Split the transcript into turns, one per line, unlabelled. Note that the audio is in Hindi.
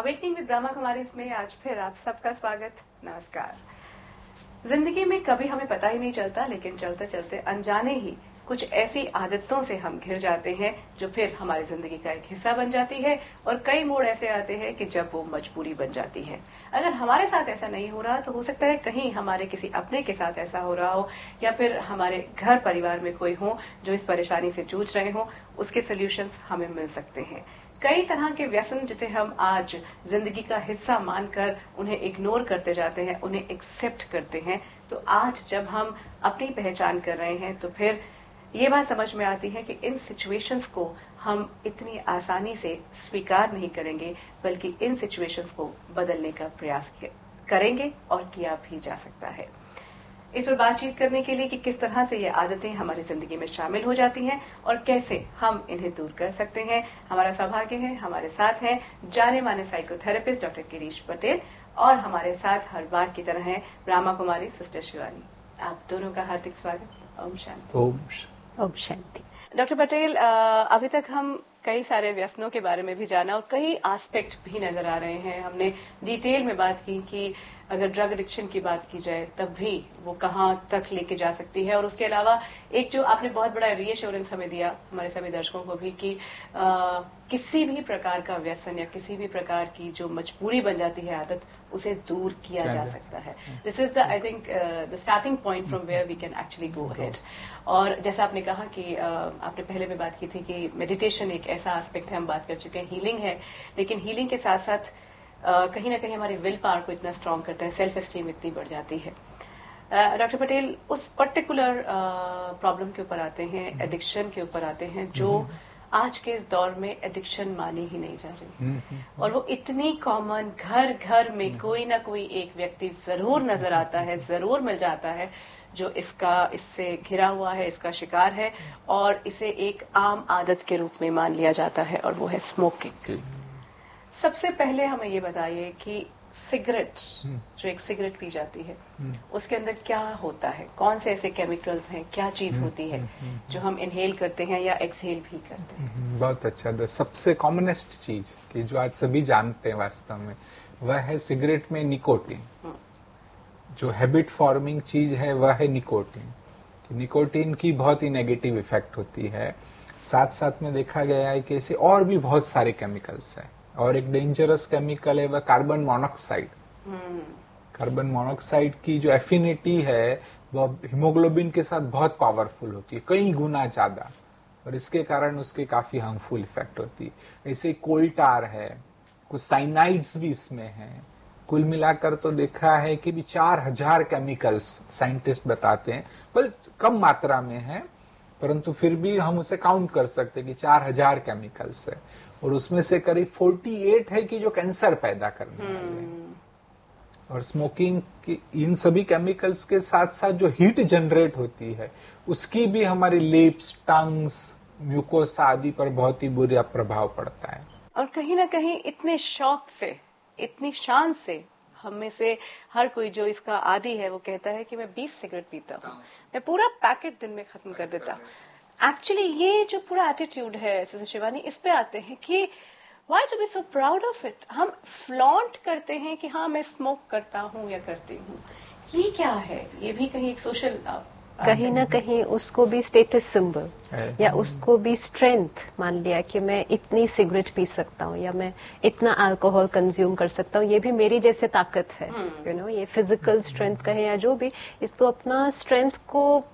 अवेकनिंग विद ब्रह्मा कुमारी इसमें आज फिर आप सबका स्वागत। नमस्कार। जिंदगी में कभी हमें पता ही नहीं चलता, लेकिन चलते चलते अनजाने ही कुछ ऐसी आदतों से हम घिर जाते हैं जो फिर हमारी जिंदगी का एक हिस्सा बन जाती है। और कई मोड़ ऐसे आते हैं कि जब वो मजबूरी बन जाती है। अगर हमारे साथ ऐसा नहीं हो रहा तो हो सकता है कहीं हमारे किसी अपने के साथ ऐसा हो रहा हो, या फिर हमारे घर परिवार में कोई हो जो इस परेशानी से जूझ रहे हो। उसके सोल्यूशंस हमें मिल सकते हैं। कई तरह के व्यसन जिसे हम आज जिंदगी का हिस्सा मानकर उन्हें इग्नोर करते जाते हैं, उन्हें एक्सेप्ट करते हैं। तो आज जब हम अपनी पहचान कर रहे हैं तो फिर ये बात समझ में आती है कि इन सिचुएशंस को हम इतनी आसानी से स्वीकार नहीं करेंगे, बल्कि इन सिचुएशंस को बदलने का प्रयास करेंगे और किया भी जा सकता है। इस पर बातचीत करने के लिए कि किस तरह से ये आदतें हमारी जिंदगी में शामिल हो जाती हैं और कैसे हम इन्हें दूर कर सकते हैं, हमारा सौभाग्य है हमारे साथ हैं जाने माने साइकोथेरेपिस्ट डॉक्टर गिरीश पटेल, और हमारे साथ हर बार की तरह हैं ब्रह्मा कुमारी सिस्टर शिवानी। आप दोनों का हार्दिक स्वागत। ओम शांति।
ओम शांति।
डॉक्टर पटेल, अभी तक हम कई सारे व्यसनों के बारे में भी जाना और कई एस्पेक्ट भी नजर आ रहे हैं। हमने डिटेल में बात की कि अगर ड्रग एडिक्शन की बात की जाए तब भी वो कहाँ तक लेके जा सकती है, और उसके अलावा एक जो आपने बहुत बड़ा रीएश्योरेंस हमें दिया, हमारे सभी दर्शकों को भी, कि किसी भी प्रकार का व्यसन या किसी भी प्रकार की जो मजबूरी बन जाती है आदत, उसे दूर किया जा सकता है। This is the I think the starting point from where we can actually go ahead. और जैसा आपने कहा कि आपने पहले में बात की थी कि मेडिटेशन एक ऐसा एस्पेक्ट है, हम बात कर चुके हैं, हीलिंग है, लेकिन हीलिंग के साथ साथ कहीं ना कहीं हमारे विल पावर को इतना स्ट्रांग करते हैं, सेल्फ एस्टीम इतनी बढ़ जाती है। डॉक्टर पटेल, उस पर्टिकुलर प्रॉब्लम के ऊपर आते हैं, एडिक्शन के ऊपर आते हैं, जो आज के इस दौर में एडिक्शन मानी ही नहीं जा रही, और वो इतनी कॉमन, घर घर में कोई ना कोई एक व्यक्ति जरूर नजर आता है, जरूर मिल जाता है जो इससे घिरा हुआ है, इसका शिकार है, और इसे एक आम आदत के रूप में मान लिया जाता है, और वो है स्मोकिंग। सबसे पहले हमें ये बताइए कि सिगरेट, जो एक सिगरेट पी जाती है, उसके अंदर क्या होता है, कौन से ऐसे केमिकल्स हैं, क्या चीज होती है जो हम इनहेल करते हैं या एक्सहेल भी करते हैं?
बहुत अच्छा। सबसे कॉमनेस्ट चीज कि जो आज सभी जानते हैं वास्तव में, वह है सिगरेट में निकोटीन। जो हैबिट फॉर्मिंग चीज है वह है निकोटीन। निकोटीन की बहुत ही नेगेटिव इफेक्ट होती है। साथ साथ में देखा गया है कि ऐसे और भी बहुत सारे केमिकल्स है, और एक डेंजरस केमिकल है वह कार्बन मोनोऑक्साइड। कार्बन मोनोऑक्साइड की जो एफिनिटी है वह हीमोग्लोबिन के साथ बहुत पावरफुल होती है, कई गुना ज्यादा, और इसके कारण उसके काफी हार्मफुल इफेक्ट होती है। ऐसे कोल टार है, कुछ साइनाइड्स भी इसमें हैं। कुल मिलाकर तो देखा है कि भी 4000 केमिकल्स साइंटिस्ट बताते हैं, पर कम मात्रा में है, परंतु फिर भी हम उसे काउंट कर सकते हैं कि 4000 केमिकल्स है, और उसमें से करीब 48 है कि जो कैंसर पैदा करने वाले हैं। और स्मोकिंग की इन सभी केमिकल्स के साथ साथ जो हीट जनरेट होती है उसकी भी हमारी लिप्स, टंग्स, म्यूकोसा आदि पर बहुत ही बुरा प्रभाव पड़ता है।
और कहीं ना कहीं इतने शौक से, इतनी शान से हम में से हर कोई जो इसका आदी है वो कहता है कि मैं 20 सिगरेट पीता हूँ, मैं पूरा पैकेट दिन में खत्म कर देता हूँ। एक्चुअली ये जो पूरा एटीट्यूड है सिस्टर शिवानी, इस पे आते हैं कि why to be so proud of it. हम फ्लॉन्ट करते हैं कि हाँ मैं स्मोक करता हूँ या करती हूँ, ये क्या है? ये भी कहीं एक सोशल,
कहीं ना कहीं उसको भी स्टेटस सिंबल या उसको भी स्ट्रेंथ मान लिया कि मैं इतनी सिगरेट पी सकता हूँ या मैं इतना अल्कोहल कंज्यूम कर सकता हूँ, ये भी मेरी जैसे ताकत है। यू नो, ये फिजिकल स्ट्रेंथ कहे या जो भी, इस तो अपना स्ट्रेंथ को